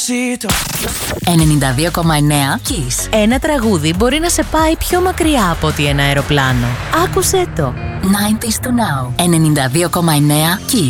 Despacito. 92,9 Kiss. Ένα τραγούδι μπορεί να σε πάει πιο μακριά από ότι ένα αεροπλάνο. Άκουσέ το. 90s to now. 92,9 Kiss.